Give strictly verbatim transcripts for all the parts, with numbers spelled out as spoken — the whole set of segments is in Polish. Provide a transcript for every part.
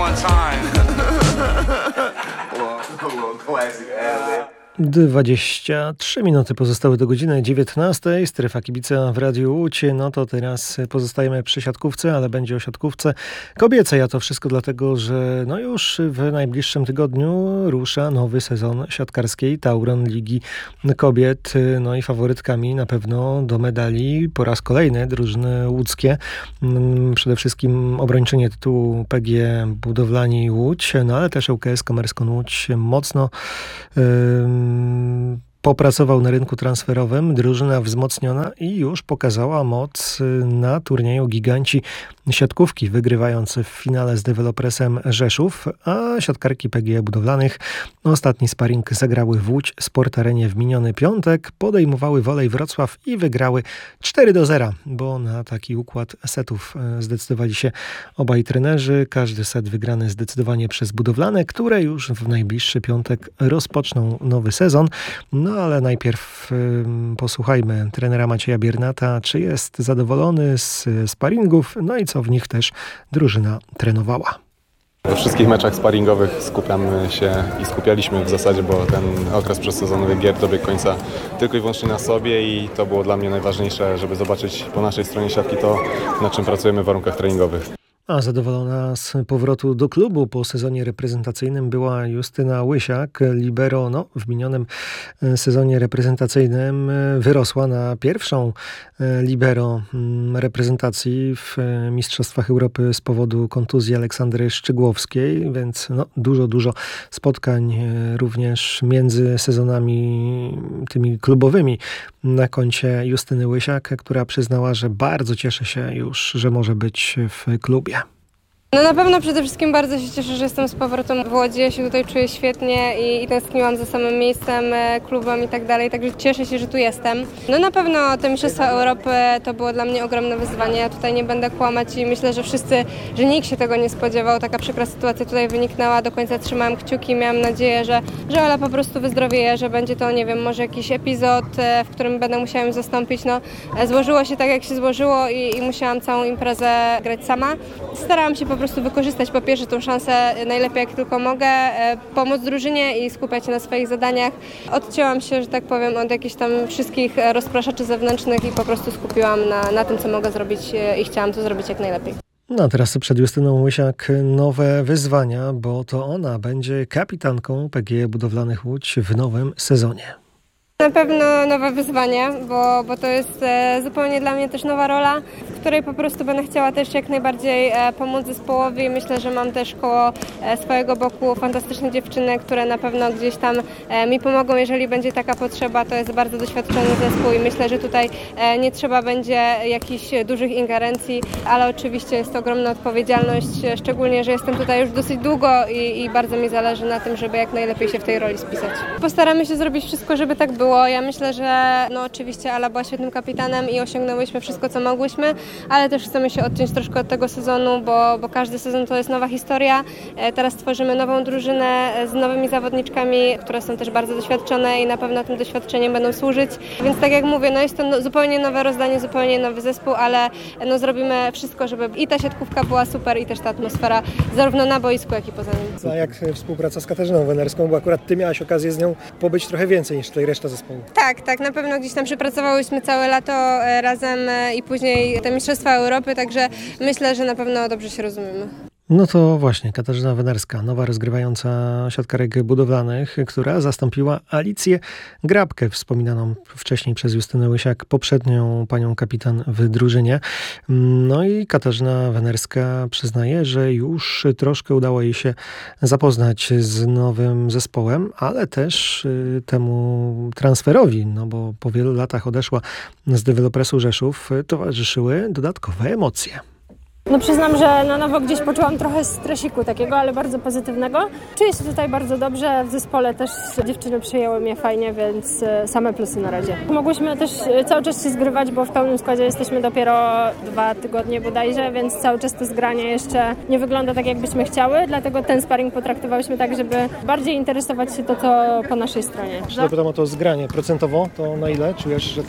one time. Classic ad-lib. dwadzieścia trzy minuty pozostały do godziny dziewiętnastej. Strefa kibica w Radiu Łódź. No to teraz pozostajemy przy siatkówce, ale będzie o siatkówce kobiecej. A to wszystko dlatego, że no już w najbliższym tygodniu rusza nowy sezon siatkarskiej Tauron Ligi Kobiet. No i faworytkami na pewno do medali po raz kolejny drużyny łódzkie. Przede wszystkim obrończynie tytułu P G Budowlani Łódź, no ale też ŁKS Komerskon Łódź mocno yy, popracował na rynku transferowym, drużyna wzmocniona i już pokazała moc na turnieju Giganci Siatkówki, wygrywając w finale z Developersem Rzeszów, a siatkarki P G Budowlanych ostatni sparring zagrały w Łódź Sport Arenie w miniony piątek, podejmowały Wolej Wrocław i wygrały cztery do zera, bo na taki układ setów zdecydowali się obaj trenerzy. Każdy set wygrany zdecydowanie przez Budowlane, które już w najbliższy piątek rozpoczną nowy sezon. No ale najpierw y, posłuchajmy trenera Macieja Biernata, czy jest zadowolony z sparingów, no i co w nich też drużyna trenowała. We wszystkich meczach sparingowych skupiamy się i skupialiśmy w zasadzie, bo ten okres przedsezonowy gier dobiegł końca tylko i wyłącznie na sobie i to było dla mnie najważniejsze, żeby zobaczyć po naszej stronie siatki to, nad czym pracujemy w warunkach treningowych. A zadowolona z powrotu do klubu po sezonie reprezentacyjnym była Justyna Łysiak. Libero no, w minionym sezonie reprezentacyjnym wyrosła na pierwszą libero reprezentacji w Mistrzostwach Europy z powodu kontuzji Aleksandry Szczygłowskiej, więc no, dużo, dużo spotkań również między sezonami tymi klubowymi na koncie Justyny Łysiak, która przyznała, że bardzo cieszy się już, że może być w klubie. No na pewno przede wszystkim bardzo się cieszę, że jestem z powrotem w Łodzi. Ja się tutaj czuję świetnie i, i tęskniłam za samym miejscem, klubem i tak dalej, także cieszę się, że tu jestem. No na pewno te Mistrzostwa Europy to było dla mnie ogromne wyzwanie. Ja tutaj nie będę kłamać i myślę, że wszyscy, że nikt się tego nie spodziewał. Taka przykra sytuacja tutaj wyniknęła. Do końca trzymałam kciuki, miałam nadzieję, że, że Ola po prostu wyzdrowieje, że będzie to, nie wiem, może jakiś epizod, w którym będę musiała ją zastąpić. No, złożyło się tak, jak się złożyło i, i musiałam całą imprezę grać sama. Starałam się po prostu po prostu wykorzystać po pierwsze tą szansę najlepiej jak tylko mogę, pomóc drużynie i skupiać się na swoich zadaniach. Odcięłam się, że tak powiem, od jakichś tam wszystkich rozpraszaczy zewnętrznych i po prostu skupiłam na, na tym, co mogę zrobić i chciałam to zrobić jak najlepiej. No a teraz przed Justyną Łysiak nowe wyzwania, bo to ona będzie kapitanką P G Budowlanych Łódź w nowym sezonie. Na pewno nowe wyzwanie, bo, bo to jest e, zupełnie dla mnie też nowa rola, w której po prostu będę chciała też jak najbardziej e, pomóc zespołowi. Myślę, że mam też koło e, swojego boku fantastyczne dziewczyny, które na pewno gdzieś tam e, mi pomogą, jeżeli będzie taka potrzeba. To jest bardzo doświadczony zespół i myślę, że tutaj e, nie trzeba będzie jakichś dużych ingerencji, ale oczywiście jest to ogromna odpowiedzialność, szczególnie, że jestem tutaj już dosyć długo i, i bardzo mi zależy na tym, żeby jak najlepiej się w tej roli spisać. Postaramy się zrobić wszystko, żeby tak było. Ja myślę, że no oczywiście Ala była świetnym kapitanem i osiągnęłyśmy wszystko, co mogłyśmy, ale też chcemy się odciąć troszkę od tego sezonu, bo, bo każdy sezon to jest nowa historia. Teraz tworzymy nową drużynę z nowymi zawodniczkami, które są też bardzo doświadczone i na pewno tym doświadczeniem będą służyć. Więc tak jak mówię, no jest to no, zupełnie nowe rozdanie, zupełnie nowy zespół, ale no zrobimy wszystko, żeby i ta siatkówka była super i też ta atmosfera zarówno na boisku, jak i poza nim. A jak współpraca z Katarzyną Wenerską, bo akurat ty miałaś okazję z nią pobyć trochę więcej niż tutaj reszta zespołu. Tak, tak, na pewno gdzieś tam przepracowałyśmy całe lato razem i później te Mistrzostwa Europy, także myślę, że na pewno dobrze się rozumiemy. No to właśnie Katarzyna Wenerska, nowa rozgrywająca siatkarek budowlanych, która zastąpiła Alicję Grabkę, wspominaną wcześniej przez Justynę Łysiak, poprzednią panią kapitan w drużynie. No i Katarzyna Wenerska przyznaje, że już troszkę udało jej się zapoznać z nowym zespołem, ale też temu transferowi, no bo po wielu latach odeszła z Developersu Rzeszów, towarzyszyły dodatkowe emocje. No przyznam, że na nowo gdzieś poczułam trochę stresiku takiego, ale bardzo pozytywnego. Czuję się tutaj bardzo dobrze, w zespole też dziewczyny przyjęły mnie fajnie, więc same plusy na razie. Mogłyśmy też cały czas się zgrywać, bo w pełnym składzie jesteśmy dopiero dwa tygodnie bodajże, więc cały czas to zgranie jeszcze nie wygląda tak, jakbyśmy chciały, dlatego ten sparring potraktowałyśmy tak, żeby bardziej interesować się to, co po naszej stronie. Zapytam o to zgranie procentowo, to na ile czujesz, że to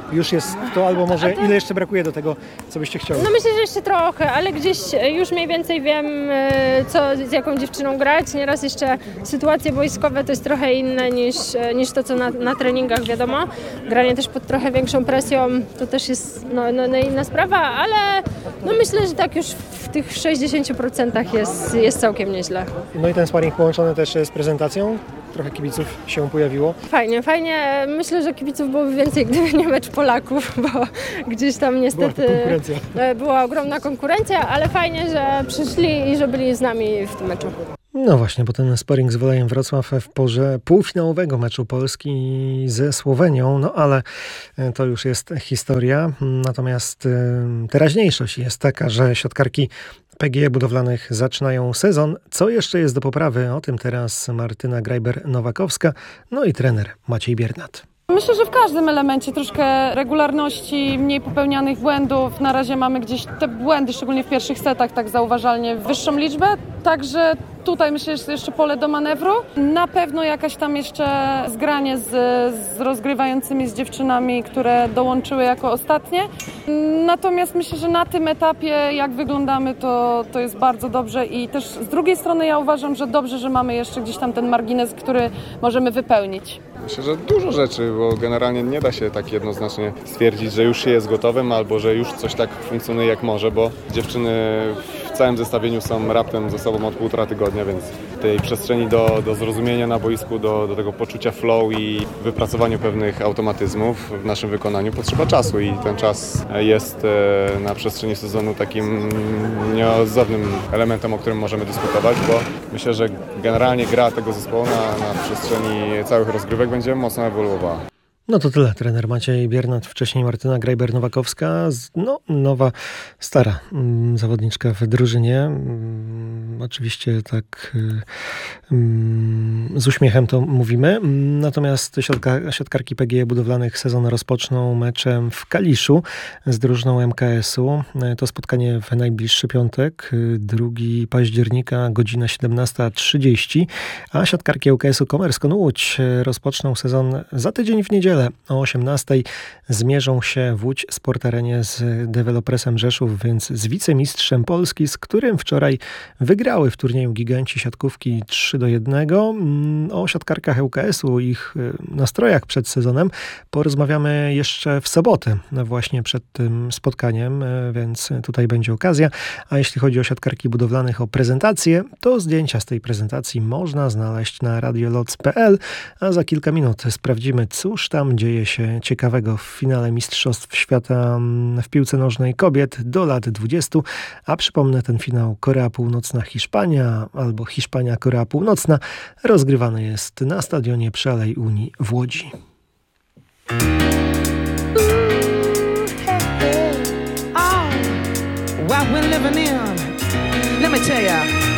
już jest to, albo może ile jeszcze brakuje do tego, co byście chcieli? No myślę, że jeszcze trochę, ale gdzieś już mniej więcej wiem, co, z jaką dziewczyną grać. Nieraz jeszcze sytuacje wojskowe to jest trochę inne niż, niż to, co na, na treningach, wiadomo. Granie też pod trochę większą presją to też jest no, no, no inna sprawa, ale no myślę, że tak już w tych sześćdziesięciu procentach jest, jest całkiem nieźle. No i ten sparring połączony też z prezentacją. Trochę kibiców się pojawiło. Fajnie, fajnie. Myślę, że kibiców byłoby więcej, gdyby nie mecz Polaków, bo gdzieś tam niestety była konkurencja. Była ogromna konkurencja, ale fajnie, że przyszli i że byli z nami w tym meczu. No właśnie, bo ten sparring z Wolejem Wrocław w porze półfinałowego meczu Polski ze Słowenią, no ale to już jest historia. Natomiast teraźniejszość jest taka, że siatkarki P G E Budowlanych zaczynają sezon. Co jeszcze jest do poprawy? O tym teraz Martyna Grajber-Nowakowska, no i trener Maciej Biernat. Myślę, że w każdym elemencie troszkę regularności, mniej popełnianych błędów. Na razie mamy gdzieś te błędy, szczególnie w pierwszych setach, tak zauważalnie wyższą liczbę. Także tutaj myślę, że jest jeszcze pole do manewru. Na pewno jakaś tam jeszcze zgranie z, z rozgrywającymi z dziewczynami, które dołączyły jako ostatnie. Natomiast myślę, że na tym etapie, jak wyglądamy, to, to jest bardzo dobrze i też z drugiej strony ja uważam, że dobrze, że mamy jeszcze gdzieś tam ten margines, który możemy wypełnić. Myślę, że dużo rzeczy, bo generalnie nie da się tak jednoznacznie stwierdzić, że już się jest gotowym albo że już coś tak funkcjonuje jak może, bo dziewczyny w całym zestawieniu są raptem ze sobą od półtora tygodnia, więc tej przestrzeni do, do zrozumienia na boisku, do, do tego poczucia flow i wypracowaniu pewnych automatyzmów w naszym wykonaniu potrzeba czasu i ten czas jest na przestrzeni sezonu takim nieodzownym elementem, o którym możemy dyskutować, bo myślę, że generalnie gra tego zespołu na, na przestrzeni całych rozgrywek będzie mocno ewoluowała. No to tyle. Trener Maciej Biernat, wcześniej Martyna Grajber-Nowakowska. No, nowa, stara mm, zawodniczka w drużynie. Mm, oczywiście tak mm, z uśmiechem to mówimy. Natomiast siatka, siatkarki P G E Budowlanych sezon rozpoczną meczem w Kaliszu z drużyną M K S-u. To spotkanie w najbliższy piątek, drugiego października, godzina siedemnasta trzydzieści. A siatkarki U K S-u Komersko Łódź rozpoczną sezon za tydzień w niedzielę. O osiemnastej zmierzą się w Łódź Sport Arenie z Developresem Rzeszów, więc z wicemistrzem Polski, z którym wczoraj wygrały w turnieju Giganci siatkówki trzy do jednego. O siatkarkach U K S-u, ich nastrojach przed sezonem porozmawiamy jeszcze w sobotę, właśnie przed tym spotkaniem, więc tutaj będzie okazja. A jeśli chodzi o siatkarki budowlanych, o prezentację, to zdjęcia z tej prezentacji można znaleźć na radioloc kropka p l, a za kilka minut sprawdzimy, cóż tam dzieje się ciekawego w finale Mistrzostw Świata w piłce nożnej kobiet do lat dwudziestu. A przypomnę, ten finał Korea Północna-Hiszpania albo Hiszpania-Korea Północna rozgrywany jest na stadionie przy Alei Unii w Łodzi. What we're living in, let me tell ya.